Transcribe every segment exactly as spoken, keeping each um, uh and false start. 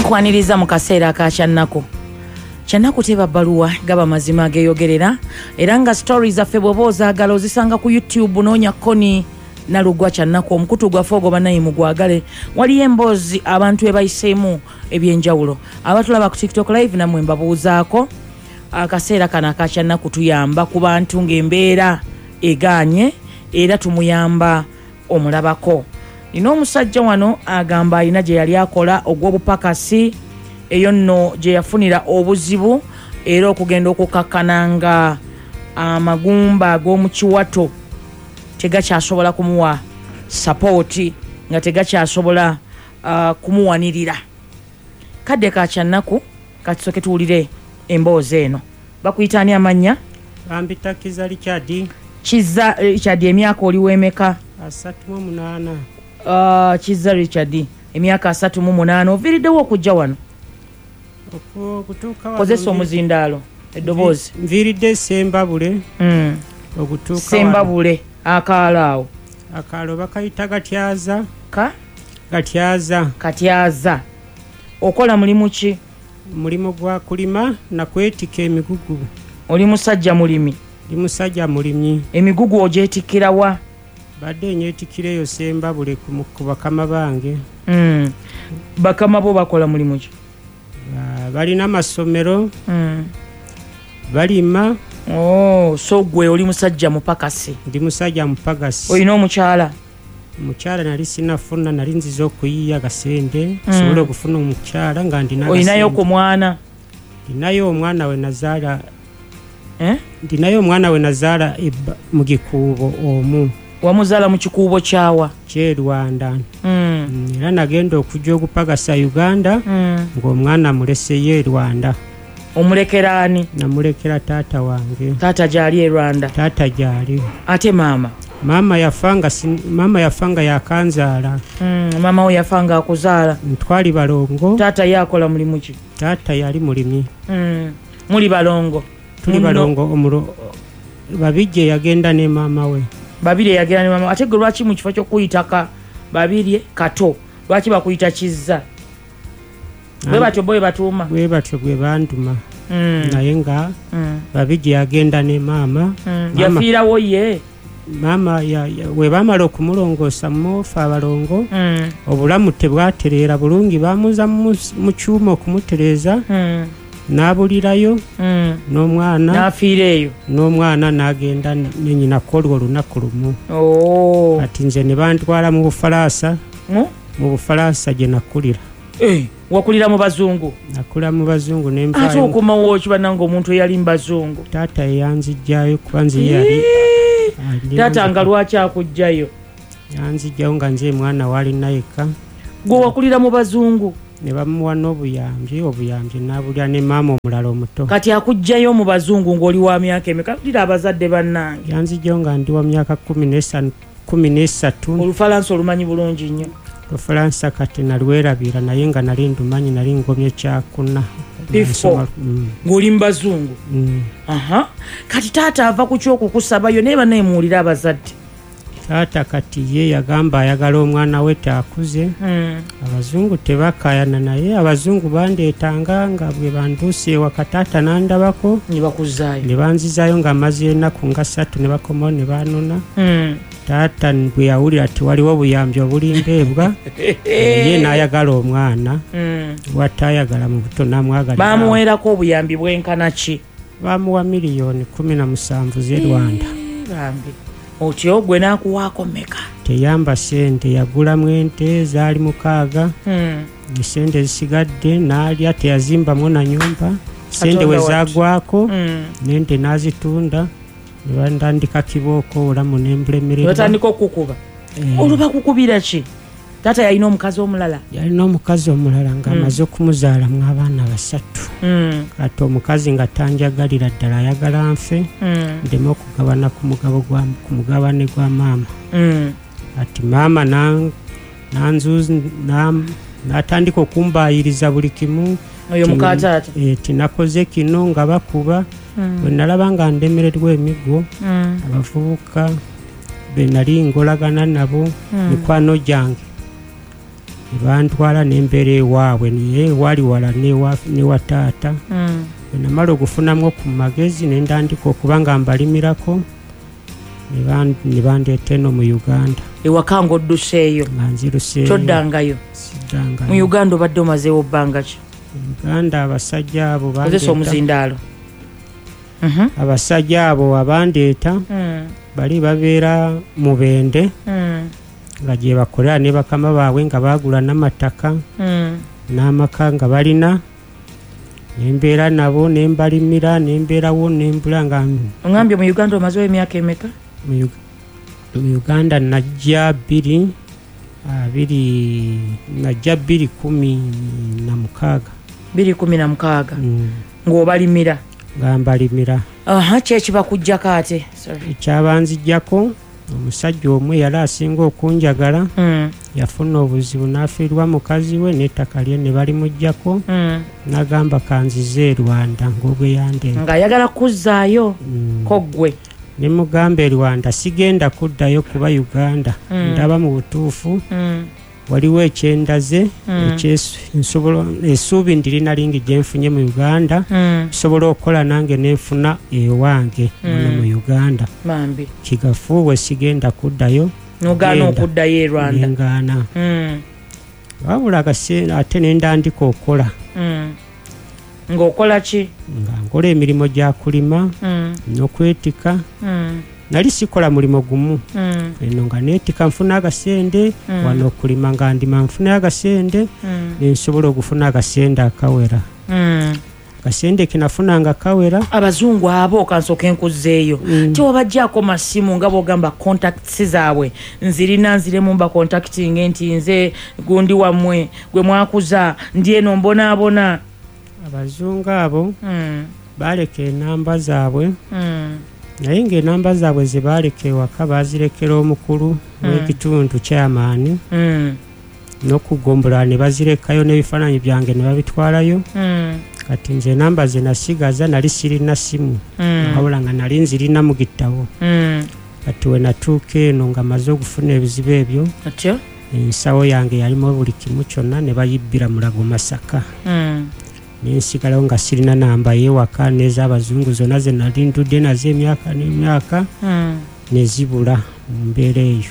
Nkwaniriza mu kaseera ka kyannako. Kyannako teba bbaluwa gaba mazima geeyogerera era nga stories zaffe bw'oba ozaagala ozisanga ku YouTube noonya Koni Nalugwa Kyannako omukutu gwaffe ogwo bannayimu gwagale. Waliyo emboozi abantu ebayiseemu ebyenjawulo. Abatulaba ku TikTok live namwe mbabuuzaako. Akaseera kano aka Kyannako tuyamba ku bantu ng'embeera egaanye era tumuyamba omulabako. Nina omusajja wano agamba alina gye yali akola ogw'obupakasi eyo nno gye yafunira obuzibu era okugenda okukakkananga amagumba ag'omukiwato tegakyasobola kumuwa sapooti nga tegakyasobola uh, kumuwanirira. Kadde ka Kyannako katisoke tuwulire emboozi eno. Bakuyita ani amannya? Bambita Kiza Richard. Kiza Richard, emyaka oli w'emeka? asatu mu munaana. Uh, Kiza Richard, emyaka asatu mu munaana. Oviiriddewo okujja wano? Okutuuka wano. Kozesa omuzindaalo eddoboozi. Nviiridde Sembabule. Mm. Okutuuka Sembabule akaalaawo. Akaalo bakayita Gatyaza. Ka? Gatyaza. Katyaza. Okola mulimu ki? Mulimu gwa kulima na kwetika emigugu. Oli musajja mulimi? Ndi musajja mulimi. Emigugu ogyetikira wa? Badde nyeetikireyo Sembabule ku bakama bange. Mm. Bakama bo bakola mulimu ki? Uh, balina amasomero. Mm. Balima. Oh, so gwe oli musajja mupakasi? Ndi musajja mupakasi. Oyina omukyala? Omukyala nali sinafuna, nali nziza okuyiya gasende nsobole mm. okufuna omukyala nga ndina. Oyinayo ku mwana? Ndinayo omwana we nazaala. Eh? Ndinayo omwana we nazaala mu gikuubo omu. Wamuzaala mu kikuubo kyawa? Kye Rwanda. Mm. Era nagenda okujja okupagasa Uganda mm. ng'omwana muleseyo e Rwanda. Omulekera ani? Namulekera taata wange. Taata gyali e Rwanda? Taata gyali. Ate maama? Mama yafanga mama yafanga yakanzaala. Mm, mama we yafanga akuzaala. Ntwali balongo. Taata yakola mulimu ki? Taata yali mulimi. Mm. Muli balongo? Tuli balongo omulo babijje yagenda ne mama we. Babiri yagenda ne mama. Ate lwaki mu kifo ky'okuyitaka babiri kato lwaki bakuyita Kizza? Bwe batyo boye batuuma? Bwe batyo bwe banduma. Mm. Naye nga mm. babijje yagenda ne mama. Mm. Yafiirawo ye? Mama ya, ya we bamala okumulongoosa mufa abalongo. Mm. Obulamu tebwatereera bulungi, bamuza mu kyuma okumutereeza. Mm. N'abulirayo. Mm. N'omwana n'afiireeyo. N'omwana n'agenda ne nnyinako olwo olunaku lumu. Oh. Ati nze ne bantwala mu Bufalansa. Mm? Mu Bufalansa gye nakulira. Eh, wakulira mu bazungu? Nakula mu bazungu ne nvaayo. Ate okumawo okibanna ng'omuntu eyali mu bazungu? Taata yanzijjayo kuba nze yali. Taata nga lwaki akujjayo? Yanzijjayo nga nze mwana walina yekka. Gwe wakulira mu bazungu? Ne bamuwa n'obuyambi, obuyambi n'abulya ne maama omulala omuto. Kati akujjayo mu bazungu ng'oli wa myaka emeka? Lira abazadde bannange. Yanzijjayo nga ndi wa myaka kumi n'esatu. Olufalansa olumanyi bulungi nnyo? Olufalansa kati nalwerabira naye nga nali ndumanyi, nali ngomye kyakuna. Bifo mm. ng'oli mu bazungu? Mm. Aha. Kati taata ava ku ky'okukusabayo naye banneemuwulira abazadde? Taata kati ye yagamba ayagala omwana we taakuze. Mm. Abazungu tebakayana naye abazungu bandeetanga nga bwe banduuse ewaka taata n'andabako. Ne bakuzaayo? Ne banzizaayo nga maze ennaku nga ssatu ne bakomawo ne banona. Mm. Taata bwe yawulira ti waliwo obuyambi obulimbeebwa ye n'ayagala omwana. Mm. Wataayagala mu buto n'amwagala. Bamuweerako obuyambi bwenkana ki? Bamuwa miliyoni kumi na musanvu z'e Rwanda. Bambi otyo gwe n'akuwaako mmeka? Teyamba sente, yagulamu ente zaali mukaaga. Mm. Sente zisigadde n'alya, teyazimbamu na nyumba. Sente we zaagwako. Mm. N'ente n'azitunda. Ne batandika kibooko olamu n'embulemerera. Batandika okukuba? Eh. Olwo bakukubira ki? Taata yalina omukazi omulala? Yalina omukazi omulala nga amaze mm. okumuzaalamu abaana basatu. Mm. Kati omukazi nga tanjagalira ddala, ayagala nfe. Mm. Ndeme okugabana ku mugabo gwa ku mugabane gwa maama. Mm. Ati maama nanzuzi n'atandika okumbaayiriza buli kimu. Oyo muka taata? Eh, tinakoze kino nga bakuba. Mm. Bwe nalaba nga ndemererwa emiggo. Mm. Abavubuka be nali ngolagana nabo. Mm. Mikwano gyange bantwala n'embeera ewaabwe naye wali wala ne wa taata namala okufunamu ku magezi ne ndandika okuba nga mbalimirako ne bandeeta eno mu Uganda. Ewaka ng'odduseeyo? Nga nziruseeyo. Toddangayo? Siddangayo. Mu Uganda obadde omazeewo bbanga ki? Uganda abasajja abo bandeeta. Kozesa omuzindaalo? Abasajja abo abandeeta bali babeera mu Bende nga gye bakolera ne bakama baabwe nga baagula n'amataka n'amaka nga balina nembeera nabo nembalimira nembeerawo nembula nga ongambye mu Uganda omazeewo emyaka emeka? mu Uganda najja bbiri abiri najja bbiri kumi na mukaaga bbiri kumi na mukaaga ng'obalimira? Nga mbalimira. Aha, kyekibakujjako ate? Ekyabanzijjako omusajja omwe yali asinga okunjagala yafuna obuzibu n'afiirwa mukazi we n'ettaka lye ne balimuggyako n'agamba kanzize e Rwanda ng'ogwe yandeeta ng'ayagala kuzzaayo ko ggwe. Ne mugamba e Rwanda sigenda kuddayo kuba Uganda ndaba mu butuufu waliwo ekyendaze essuubi ndirina lingi gye nfunye mu Uganda nsobola okukola nange nenfuna ewange muno mu Uganda kigafuuwe sigenda kuddayo nogaana okuddayo e Rwanda ngaana wabula ate nendandika okola ng'okola ki? nga nkola emirimu gya kulima n'okwetika nali sikola mulimo gumu eno nga neetika nfuna agasende wano okulima nga ndima nfuna agasende nensobola okufuna agasende akawera kasende kinafunanga kawera. Abazungu abo kansooka enkuzzeeyo tewabajjaako masimu nga bw'ogamba contacts zaabwe nzirina nziremu mba contacting nti nze gundi wammwe gwe mwakuza ndi eno mbonaabona. Abazungu abo baaleka enamba zaabwe naye ng'enamba zaabwe ze baaleka ewaka baazirekera omukulu w'ekitundu kyamaani n'okugombola ne bazirekayo n'ebifaananyi byange ne babitwalayo. Kati nze enamba ze nasigaza nali sirina simu wabula nga nali nzirina mu gitabo. Kati we natuuka eno nga maze okufuna ebizibu ebyo ensawo yange yalimu buli kimu kyonna ne bayibbira Mulago Masaka. Nensigalawo nga sirina namba y'ewaka n'ez'abazungu zonna ze nali ndudde nazo emyaka n'emyaka nezibula mu mbeera eyo.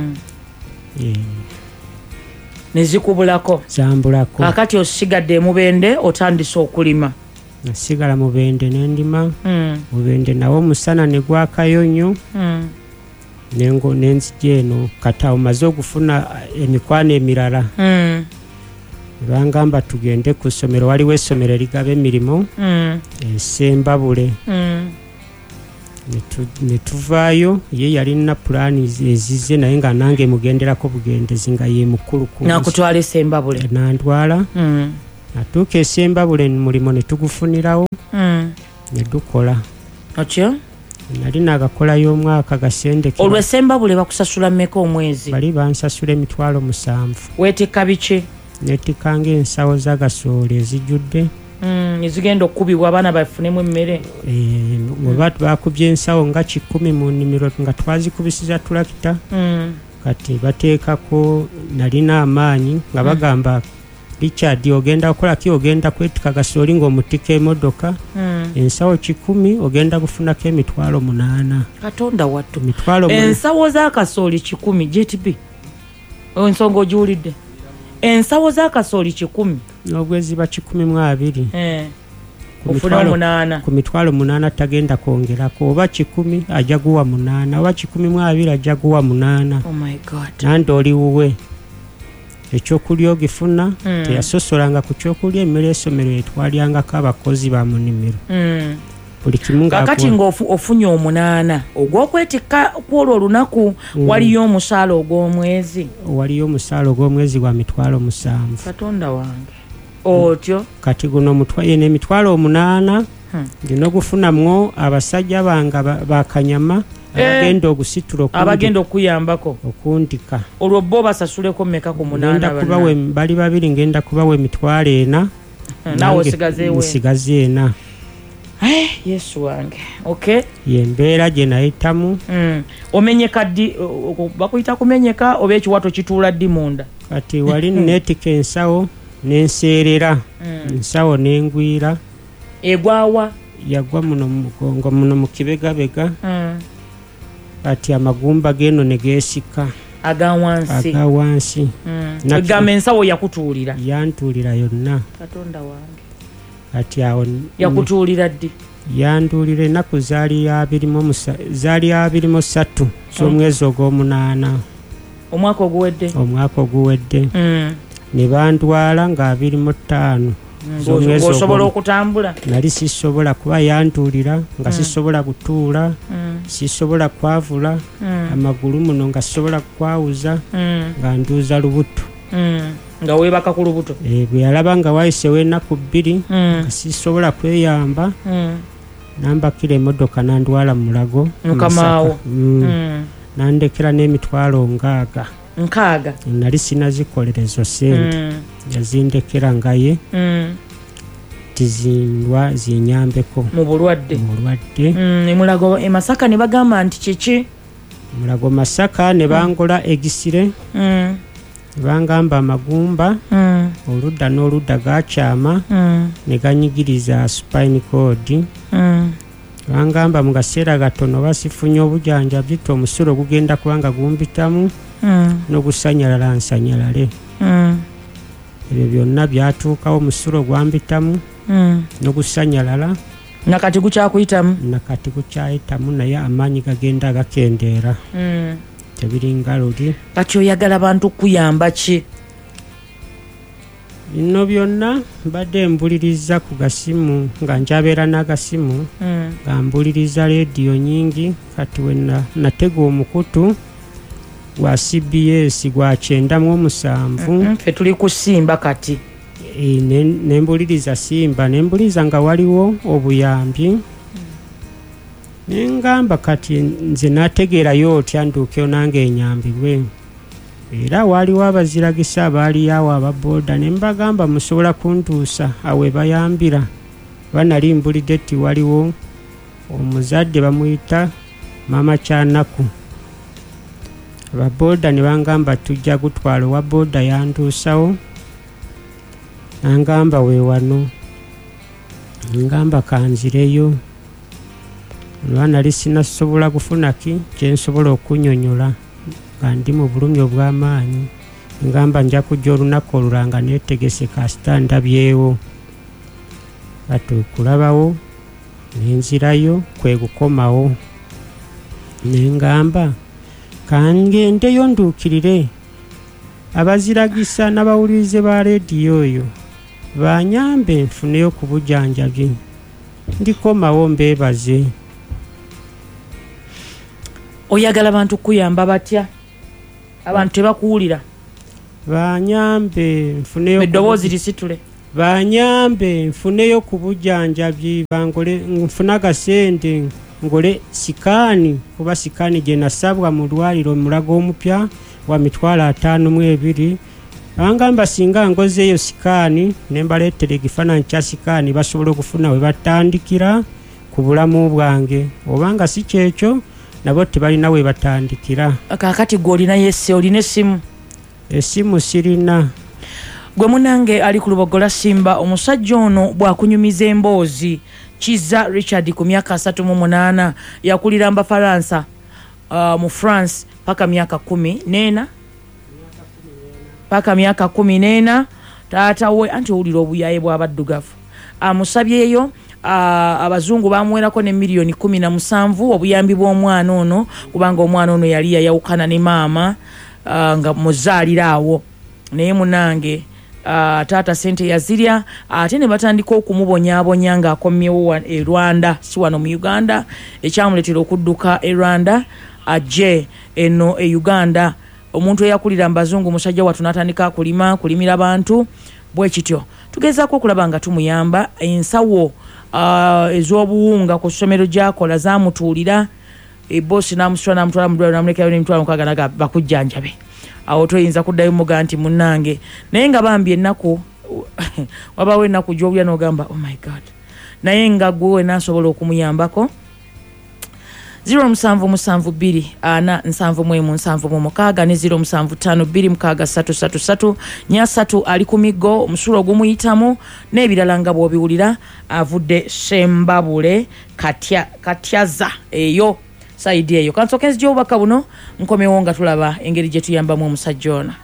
Nezikubulako? Zambulako. Kakati osigadde mu Bende otandise okulima? Nasigala mu Bende n'endima. Mu Bende nawo omusana ne gwakayo nnyo nengo nenzija eno kati awo maze okufuna emikwano emirala. Bangamba tugende ku ssomero waliwo essomero erigaba emirimu e Sembabule. Ne tuvaayo ye yalina pulaani ezize naye nga nange mugenderako bugendezi nga ye mukulu ku nakutwala e Sembabule? Nantwala natuuka e Sembabule mulimo ne tugufunirawo ne dukola. Otyo? Nali naagakolayo omwaka gasende. Olwo e Sembabule bakusasula mmeka omwezi? Bali bansasula emitwalo musanvu. Weetikka biki? Netikanga ensawo z'agasooli ezijjudde ezigenda okukubibwa abaana bafunemu emmere. Bwe bakubye ensawo nga kikumi mu nnimiro nga twazikubisiza tulakita kati bateekako nalina amaanyi nga bagamba Richard ogenda kukola ki ogenda kwetika gasooli ng'omutika emmotoka ensawo kikumi ogenda kufunako emitwalo munaana. Katonda wattu ensawo z'akasooli kikumi J T B ensonga ogiwulidde? Ensawo z'akasooli kikumi n'obweziba kikumi mu abiri ofuna munaana ku mitwalo munaana tagenda kwongerako oba kikumi ajja guwa munaana oba kikumi mu abiri ajja guwa munaana. Oh my God. Nandi oli wuwe ekyokulya ogifuna teyasosolanga ku kyokulya emmere essomero etwalyangako abakozi ba mu nnimiro buli kimu nga kakati ng'ofunye omunaana ogw'okwetikka kwolwo olunaku waliyo omusaala ogw'omwezi? Waliyo omusaala ogw'omwezi gwa mitwalo musanvu. Katonda wange otyo kati guno yeno emitwalo omunaana ndina okufunamwo abasajja bange bakanyama abagenda ogusitula abagenda okuyambako okundika. Olwo bo basasuleko mmeka ku munaana? Bali babiri ngenda kubawa emitwalo ena naawe osigaze ena. Eh, yesu wange. Okay. Yembeera gye nayitamu. Mm. Omenyeka ddi bakuyita kumenyeka oba ekiwato kituula ddi munda? Kati wali neetika ensawo n'enseerera. Mm. Ensawo n'engwira. Egwawa? Yagwa muno mu mugongo muno mu kibegabega. Mm. Kati amagumba geno ne geesika. Aga wansi. Aga wansi. Mm. Egamba ensawo yakutuulira? Yantuulira yonna. Katonda wange. Kati awo yakutuulira ddi? Yanduulira ennaku zaali abiri mu zaali abiri mu ssatu z'omwezi ogw'omunaana. Omwaka oguwedde? Omwaka oguwedde. Mm. Ne bandwala nga abiri mu ttaano. Osobola okutambula? Nali sisobola kuba yantuulira nga mm. sisobola kutuula. Mm. Sisobola kwavula. Mm. Amagulu muno nga sisobola kwawuza. Mm. Nga nduuza lubuto. Mm. Nga weebaka ku lubuto? E, bwe yalaba nga wayisewo ennaku bbiri. Mm. Nga sisobola kweyamba. Mm. Nambakira emmotoka nandwala mu Mulago. Mukamaawo? Mm. Mm. Nandekera n'emitwalo nkaaga. Nkaaga? Nali sinazikolera ezo ssente. Mm. Yazindekera nga ye. Mm. Tizindwa zinyambeko. Mu bulwadde? Mu bulwadde. Mm. E Mulago e Masaka ne bagamba nti kiki? Mulago Masaka ne bangola egisire. Mm. Bangamba amagumba. Mm. Oludda n'oludda gakyama. Mm. Ne ganyigiriza spine cord. Mm. Bangamba mu kaseera katono basifunye obujanjabi omusulo gugenda kubanga gumbitamu. Mm. N'ogusanyalala nsanyalale. Mm. Ebyo byonna byatuukawo omusulo gwambitamu. Mm. N'ogusanyalala. Nakati gukyakuyitamu? Nakati gukyayitamu naye amaanyi gagenda gakendeera. Mm. Tebiringa luli. Kati oyagala bantu kuyamba ki? Bino byonna mbadde mbuliriza ku gasimu nga njabeera n'agasimu. Mm. Nga mbuliriza leediyo nyingi. Kati wenna natega omukutu gwa C B S gwa kyenda mu omusanvu. Mm-hmm. Fe tuli ku Simba kati. E, ne, ne mbuliriza Simba ne mbuliriza nga waliwo obuyambi. Mm. Nengamba kati nze nategeerayo otya nduukeyo nange enyambibwe. Era waliwo abaziragisa abaali awo ababoda ne mbagamba musobola kuntuusa awe bayambira. Banali mbulidde ti waliwo omuzadde bamuyita Mama Kyanaku. Ababoda ne bangamba tujja gutwala wa boda yantuusawo. Nangamba we wano. Ngamba kanzireyo. Lwana lisina sobola kufuna ki kyensobola okunyonyola nga ndi mu bulumi obw'amaanyi. Ngamba nja kujja olunaku olulanga neetegese kasita ndabyewo. Batukulabawo nenzirayo kwe kukomawo. Nengamba kangendeyo nduukirire abaziragisa n'abawulirize ba leediyo oyo banyambe nfuneyo ku bujanjabi. Ndikomawo mbeebaze. Oyagala bantu kuyamba batya? Abantu tebakuwulira? Banyambe nfuneyo eddoboozi lisitule. Banyambe nfuneyo ku bujanjabi bangole nfuna gasente ngole sikaani kuba sikaani gye nasabwa mu lwaliro Mulago omupya wa mitwalo ataano mu ebiri. Bangamba singa ngozeeyo sikaani ne mbaleetera ekifaananyi kya sikaani basobola okufuna we batandikira ku bulamu bwange. Obanga si kyekyo nabo tebalina we batandikira. Kaakati gwe olina yesse olina essimu? Essimu sirina. Gwe munange ali ku Lubogola Simba omusajja ono bwakunyumiza emboozi. Kiza Richard ku myaka asatu mu munaana yakulira mba Faransa uh, mu France paka myaka kumi nena paka myaka kumi nena taata we anti owulira obuyaye bw'abaddugavu amusabyeyo. Uh, abazungu bamuwerako ne miliyoni kumi na musanvu obuyambi bw'omwana ono kubanga omwana ono yali yayawukana ne maama uh, nga muzaalira awo naye munange uh, taata sente yazirya ate ne batandika okumubonyaabonya ng'akomyewo e Rwanda si wano mu Uganda ekyamuleetera okudduka e Rwanda ajje eno e Uganda. Omuntu eyakulira mbazungu musajja watu n'atandika kulima kulimira bantu bwe kityo tugezaako okulaba nga tumuyamba. Ensawo Uh, ez'obuwunga ku ssomero gy'akola zaamutuulira ebbosi n'amusitula n'amutwala mu ddwaliro n'amulekayo n'emitwalo mukaaga naga bakujjanjabe. Awo toyinza kuddayo muga nti munnange naye nga bambi ennaku wabawo ennaku gy'owulira n'ogamba oh my god naye nga gwe nasobola okumuyambako zero musanvu musanvu bbiri ana nsanvu mwemu nsanvu mu mukaaga ne zero musanvu ttaano bbiri mukaaga ssatu ssatu ssatu nyasatu ali ku miggo omusulo ogumuyitamu n'ebirala nga bw'obiwulira avudde Sembabule katya katyaza eyo saidi eyo kansooke nzija obubaka buno nkomewo nga tulaba engeri gye tuyambamu omusajja ono.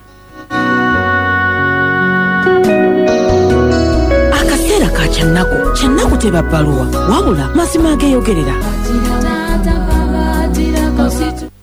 Akaseera ka Kyannako Kyannako teba bbaluwa wabula mazima ageeyogerera.